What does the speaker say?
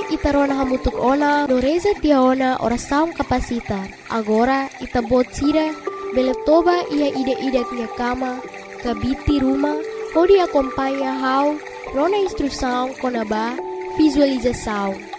itarona hamutuk ona no reza tiaona oração capacita. Agora itabot sira beletoba ia ida-ida minha cama, kabiti rumah, pode acompanhar how rona instrução konaba visualização.